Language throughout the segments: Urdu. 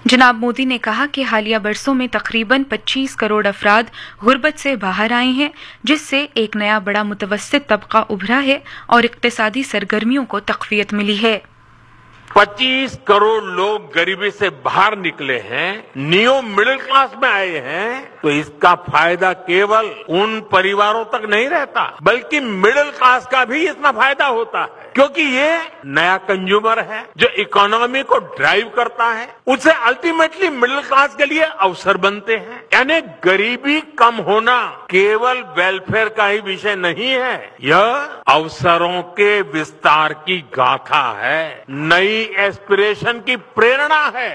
जनाब मोदी ने कहा कि हालिया बरसों में तकरीबन 25 करोड़ अफराद गुर्बत से बाहर आए हैं, जिससे एक नया बड़ा मुतवस्सित तबका उभरा है और इक्तिसादी सरगर्मियों को तक़वियत मिली है। 25 करोड़ लोग गरीबी से बाहर निकले हैं, नियो मिडिल क्लास में आए हैं, तो इसका फायदा केवल उन परिवारों तक नहीं रहता, बल्कि मिडिल क्लास का भी इसमें फायदा होता है, क्योंकि ये नया कंज्यूमर है जो इकोनॉमी को ड्राइव करता है, उससे अल्टीमेटली मिडिल क्लास के लिए अवसर बनते हैं। यानी गरीबी कम होना केवल वेलफेयर का ही विषय नहीं है, यह अवसरों के विस्तार की गाथा है, नई एस्पिरेशन की प्रेरणा है।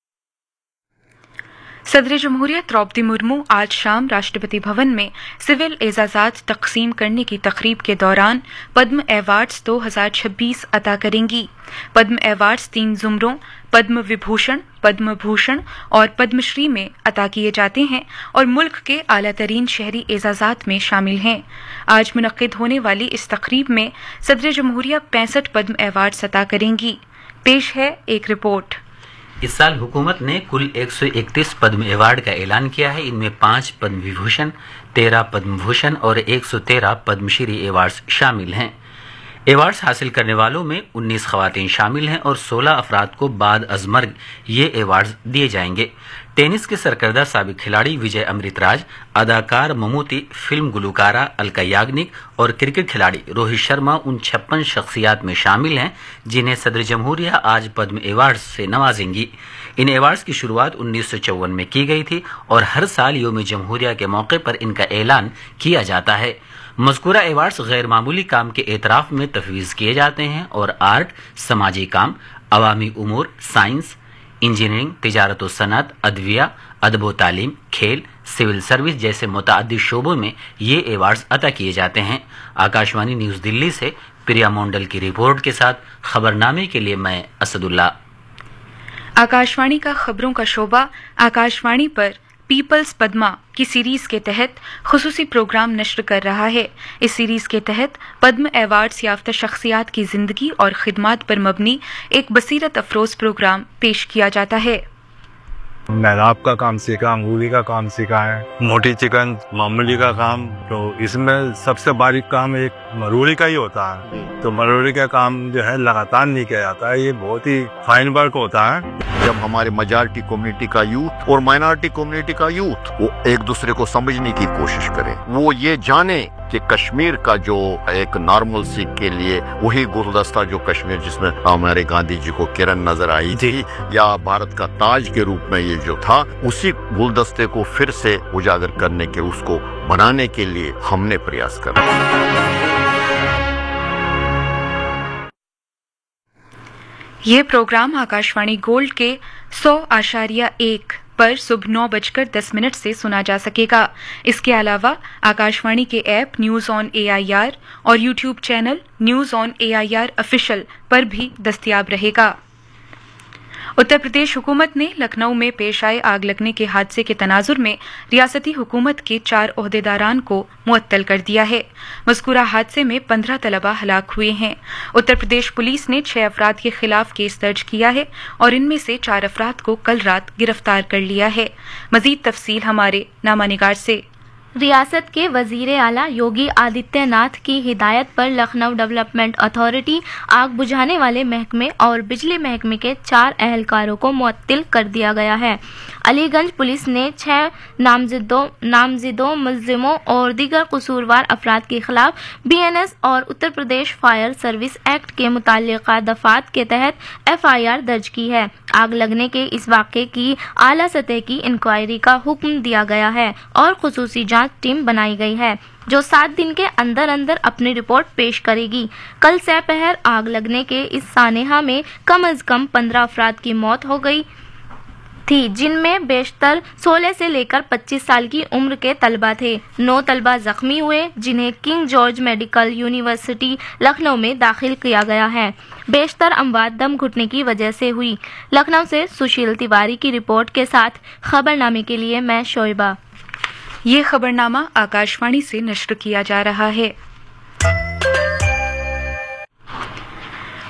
सदर जमहूरियत द्रौपदी मुर्मू आज शाम राष्ट्रपति भवन में सिविल एजाजात तकसीम करने की तकरीब के दौरान पद्म अवार्ड्स 2026 अता करेंगी। पद्म अवार्ड्स 3 जुमरों पद्म विभूषण, पद्म भूषण और पद्मश्री में अता किए जाते हैं और मुल्क के आला तरीन शहरी एजाजात में शामिल हैं। आज मुनक्किद होने वाली इस तकरीब में सदर जमहूरिया 65 पद्म अवार्ड्स अता करेंगी। पेश है एक रिपोर्ट। इस साल हुकूमत ने कुल 131 पद्म अवार्ड का ऐलान किया है। इनमें 5 पद्म विभूषण, 13 पद्म भूषण और 113 पद्मश्री अवार्ड्स शामिल हैं। अवार्ड्स हासिल करने वालों में 19 खवातीन शामिल हैं और 16 अफराद को बाद अजमर्ग ये अवार्ड्स दिए जाएंगे। टेनिस के सरकर्दा साबिक खिलाड़ी विजय अमृतराज, अदाकार ममूती, फिल्म गुलकारा अलका याग्निक और क्रिकेट खिलाड़ी रोहित शर्मा उन 56 शख्सियात में शामिल हैं जिन्हें सदर जमहूरिया आज पद्म अवार्ड्स से नवाजेंगी। इन अवार्ड्स की शुरुआत 1954 में की गई थी और हर साल यौम जमहूरिया के मौके पर इनका ऐलान किया जाता है। मज़कूरा अवार्ड्स गैर मामूली काम के एतराफ़ में तफवीज़ किए जाते हैं और आर्ट, समाजी काम, अवामी उमूर, साइंस, इंजीनियरिंग, तिजारत व सनअत, अदविया, अदब व तालीम, खेल, सिविल सर्विस जैसे मुतअद्दिद शोबों में ये अवार्ड्स अता किए जाते हैं। आकाशवाणी न्यूज़ दिल्ली से प्रिया मोंडल की रिपोर्ट के साथ खबरनामे के लिए मैं असदुल्ला। आकाशवाणी का खबरों का शोबा आकाशवाणी पर पीपल्स पद्मा की सीरीज के तहत खुसूसी प्रोग्राम नश्र कर रहा है। इस सीरीज के तहत पद्म अवार्ड्स याफ्ता शख्सियात की जिंदगी और खिदमात पर मबनी एक बसीरत अफरोज प्रोग्राम पेश किया जाता है। मेहराब का काम सीखा, अंगूरी का काम सीखा है, मोटी चिकन, मामूली का काम। तो इसमें सबसे बारीक काम एक मरूरी का ही होता है। तो मरूरी का काम जो है लगातार नहीं किया जाता है, ये बहुत ही फाइन वर्क होता है। जब हमारे मेजॉरिटी कम्युनिटी का यूथ और माइनॉरिटी कम्युनिटी का यूथ वो एक दूसरे को समझने की कोशिश करें, वो ये जाने कि कश्मीर का जो एक नॉर्मल सी के लिए वही गुलदस्ता जो कश्मीर जिसमें हमारे गांधी जी को किरण नजर आई थी या भारत का ताज के रूप में ये जो था, उसी गुलदस्ते को फिर से उजागर करने के, उसको बनाने के लिए हमने प्रयास करा। ये प्रोग्राम आकाशवाणी गोल्ड के 100.1 पर सुबह 9:10 से सुना जा सकेगा। इसके अलावा आकाशवाणी के ऐप न्यूज़ ऑन AIR और YouTube channel news on AIR official पर भी दस्तयाब रहेगा। उत्तर प्रदेश हुकूमत ने लखनऊ में पेश आए आग लगने के हादसे के तनाजुर में रियासती हुकूमत के 4 ओहदेदारान को मुअत्तल कर दिया है। मज़कूरा हादसे में 15 तलबा हलाक हुए हैं। उत्तर प्रदेश पुलिस ने 6 अफराद के खिलाफ केस दर्ज किया है और इनमें से 4 अफराद को कल रात गिरफ्तार कर लिया है। मजीद तफसील हमारे नामानिगार से। रियासत के वजीर आला योगी आदित्यनाथ की हिदायत पर लखनऊ डेवलपमेंट अथॉरिटी आग बुझाने वाले महकमे और बिजली महकमे के 4 अहलकारों को मुअत्तिल कर दिया गया है। अलीगंज पुलिस ने 6 नामजदों, मुल्जिमों और दीगर कसूरवार अफराद के खिलाफ BNS और Uttar Pradesh fire service act के मुताल्लिका दफात के तहत FIR दर्ज की है। आग लगने के इस वाक़े की आला सतह की इंक्वायरी का हुक्म दिया गया है और खुसूसी जांच टीम बनाई गई है जो 7 दिन के अंदर अंदर अपनी रिपोर्ट पेश करेगी। कल सपहर आग लगने के इस सानेहा में कम अज कम 15 अफराद की मौत हो गई थी, जिनमें बेशतर 16 से लेकर 25 साल की उम्र के तलबा थे। 9 तलबा जख्मी हुए जिन्हें king George medical university Lucknow में दाखिल किया गया है। बेशतर अमवात दम घुटने की वजह से हुई। लखनऊ से सुशील तिवारी की रिपोर्ट के साथ खबरनामे के लिए मैं शोएबा। ये खबरनामा आकाशवाणी से नश्र किया जा रहा है।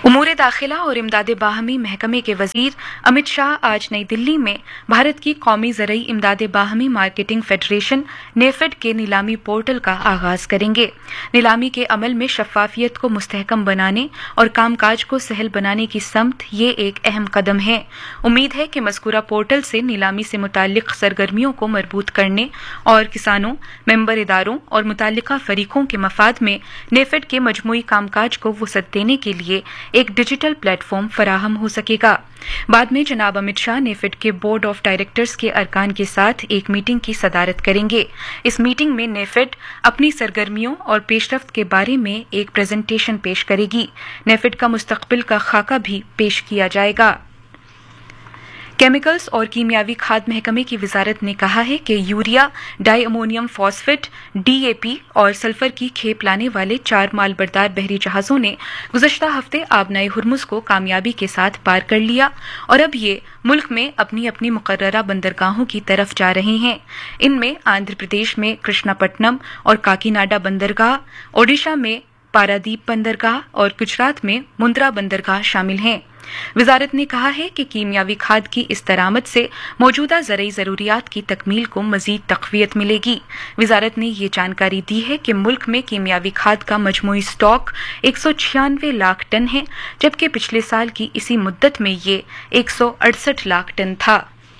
امور داخلہ اور امداد باہمی محکمے کے وزیر امت شاہ آج نئی دلی میں بھارت کی قومی زرعی امداد باہمی مارکیٹنگ فیڈریشن نیفیڈ کے نیلامی پورٹل کا آغاز کریں گے۔ نیلامی کے عمل میں شفافیت کو مستحکم بنانے اور کام کاج کو سہل بنانے کی سمت یہ ایک اہم قدم ہے۔ امید ہے کہ مذکورہ پورٹل سے نیلامی سے متعلق سرگرمیوں کو مربوط کرنے اور کسانوں، ممبر اداروں اور متعلقہ فریقوں کے مفاد میں نیفیڈ کے مجموعی کام کاج کو وسعت دینے کے لیے ایک ڈیجیٹل پلیٹ فارم فراہم ہو سکے گا۔ بعد میں جناب امت شاہ نیفیڈ کے بورڈ آف ڈائریکٹرز کے ارکان کے ساتھ ایک میٹنگ کی صدارت کریں گے۔ اس میٹنگ میں نیفیڈ اپنی سرگرمیوں اور پیش رفت کے بارے میں ایک پریزنٹیشن پیش کرے گی۔ نیفیڈ کا مستقبل کا خاکہ بھی پیش کیا جائے گا۔ کیمیکلز اور کیمیاوی کھاد محکمے کی وزارت نے کہا ہے کہ urea, dye امونیم phosphate, D A پی اور سلفر کی کھیپ لانے والے 4 مال بردار بحری جہازوں نے گزشتہ ہفتے آبنائے ہرمز کو کامیابی کے ساتھ پار کر لیا اور اب یہ ملک میں اپنی اپنی مقررہ بندرگاہوں کی طرف جا رہے ہیں۔ ان میں آندھرا پردیش میں کرشنا پٹنم اور کاکیناڈا بندرگاہ، اوڈیشہ میں پارادیپ بندرگاہ اور گجرات میں مندرا بندرگاہ شامل ہیں۔ وزارت نے کہا ہے کہ کیمیاوی کھاد کی اس درآمد سے موجودہ زرعی ضروریات کی تکمیل کو مزید تقویت ملے گی۔ وزارت نے یہ جانکاری دی ہے کہ ملک میں کیمیاوی کھاد کا مجموعی اسٹاک 196 لاکھ ٹن ہے، جبکہ پچھلے سال کی اسی مدت میں یہ 168 لاکھ ٹن تھا۔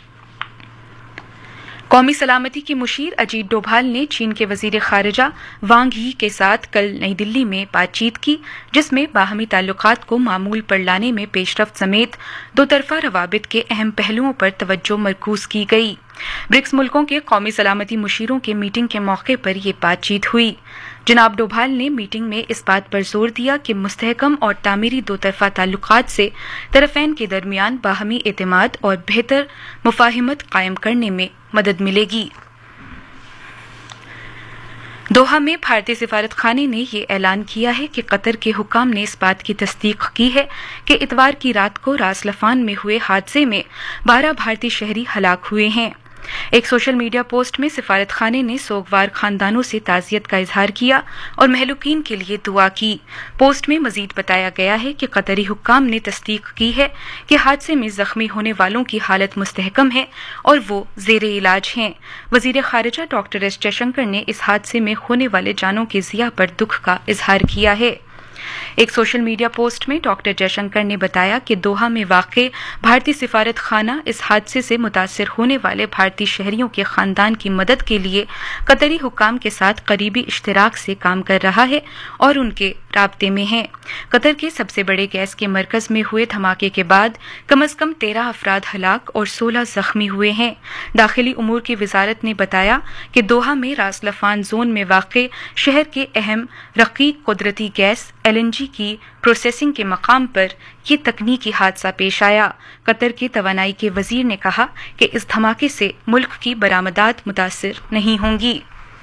قومی سلامتی کی مشیر اجیت ڈوبھال نے چین کے وزیر خارجہ وانگ یی کے ساتھ کل نئی دلی میں بات چیت کی، جس میں باہمی تعلقات کو معمول پر لانے میں پیش رفت سمیت دو طرفہ روابط کے اہم پہلوؤں پر توجہ مرکوز کی گئی۔ برکس ملکوں کے قومی سلامتی مشیروں کے میٹنگ کے موقع پر یہ بات چیت ہوئی۔ جناب ڈوبھال نے میٹنگ میں اس بات پر زور دیا کہ مستحکم اور تعمیری دو طرفہ تعلقات سے طرفین کے درمیان باہمی اعتماد اور بہتر مفاہمت قائم کرنے میں مدد ملے گی۔ دوحہ میں بھارتی سفارت خانے نے یہ اعلان کیا ہے کہ قطر کے حکام نے اس بات کی تصدیق کی ہے کہ اتوار کی رات کو راس لفان میں ہوئے حادثے میں 12 بھارتی شہری ہلاک ہوئے ہیں۔ ایک سوشل میڈیا پوسٹ میں سفارت خانے نے سوگوار خاندانوں سے تعزیت کا اظہار کیا اور مہلوکین کے لیے دعا کی۔ پوسٹ میں مزید بتایا گیا ہے کہ قطری حکام نے تصدیق کی ہے کہ حادثے میں زخمی ہونے والوں کی حالت مستحکم ہے اور وہ زیر علاج ہیں۔ وزیر خارجہ ڈاکٹر ایس جے شنکر نے اس حادثے میں ہونے والے جانوں کے ضیاع پر دکھ کا اظہار کیا ہے۔ ایک سوشل میڈیا پوسٹ میں ڈاکٹر جے شنکر نے بتایا کہ دوحہ میں واقع بھارتی سفارت خانہ اس حادثے سے متاثر ہونے والے بھارتی شہریوں کے خاندان کی مدد کے لیے قطری حکام کے ساتھ قریبی اشتراک سے کام کر رہا ہے اور ان کے رابطے میں ہے۔ قطر کے سب سے بڑے گیس کے مرکز میں ہوئے دھماکے کے بعد کم از کم 13 افراد ہلاک اور 16 زخمی ہوئے ہیں۔ داخلی امور کی وزارت نے بتایا کہ دوحہ میں راس لفان زون میں واقع شہر کے اہم رقیق قدرتی گیس LNG کی پروسیسنگ کے مقام پر یہ تکنیکی حادثہ پیش آیا۔ قطر کے توانائی کے وزیر نے کہا کہ اس دھماکے سے ملک کی برآمدات متاثر نہیں ہوں گی۔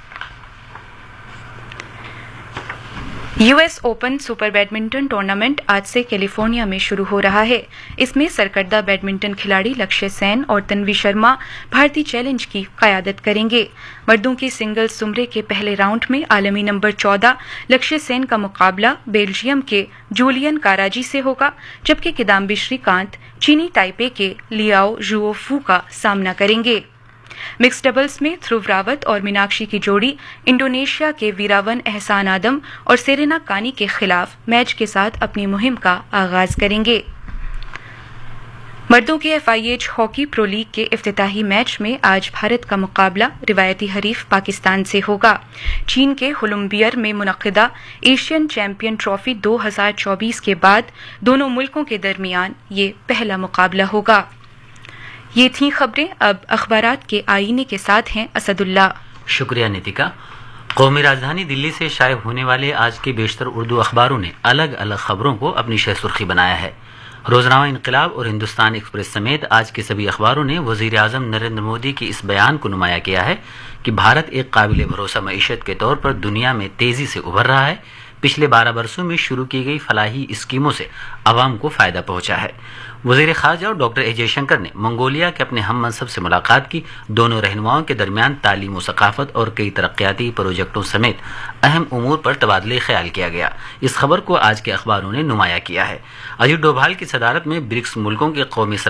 US open super badminton tournament آج سے کیلیفورنیا میں شروع ہو رہا ہے۔ اس میں سرکردہ بیڈمنٹن کھلاڑی لکشیہ سین اور تنوی شرما بھارتی چیلنج کی قیادت کریں گے۔ مردوں کے سنگلز زمرے کے پہلے راؤنڈ میں عالمی نمبر 14 لکشیہ سین کا مقابلہ بیلجیم کے جولین کاراجی سے ہوگا، جبکہ کدامبی شری کانت چینی تائپے کے لیاؤ ژوؤ فو کا سامنا کریں گے۔ مکس ڈبلز میں دھرو راوت اور میناکشی کی جوڑی انڈونیشیا کے ویراون احسان آدم اور سیرینا کانی کے خلاف میچ کے ساتھ اپنی مہم کا آغاز کریں گے۔ مردوں کے FIH ہاکی پرو لیگ کے افتتاحی میچ میں آج بھارت کا مقابلہ روایتی حریف پاکستان سے ہوگا۔ چین کے ہولمبیر میں منعقدہ ایشین چیمپئن ٹرافی 2024 کے بعد دونوں ملکوں کے درمیان یہ پہلا مقابلہ ہوگا۔ یہ تھیں خبریں، اب اخبارات کے آئینے کے ساتھ ہیں اسد اللہ۔ شکریہ نیتیکا۔ قومی راجدھانی دلی سے شائع ہونے والے آج کے بیشتر اردو اخباروں نے الگ الگ خبروں کو اپنی شہ سرخی بنایا ہے۔ روزنامہ انقلاب اور ہندوستان ایکسپریس سمیت آج کے سبھی اخباروں نے وزیر اعظم نریندر مودی کی اس بیان کو نمایاں کیا ہے کہ بھارت ایک قابل بھروسہ معیشت کے طور پر دنیا میں تیزی سے ابھر رہا ہے۔ پچھلے 12 برسوں میں شروع کی گئی فلاحی اسکیموں سے عوام کو فائدہ پہنچا ہے۔ وزیر خارجہ اور ڈاکٹر اے جے شنکر نے منگولیا کے اپنے ہم منصب سے ملاقات کی. دونوں رہنماؤں کے درمیان تعلیم و ثقافت اور کئی ترقیاتی پروجیکٹوں سمیت اہم امور پر تبادلہ خیال کیا گیا. اس خبر کو آج کے اخباروں نے نمایاں کیا ہے. اجیت ڈوبھال کی صدارت میں برکس ملکوں کے قومی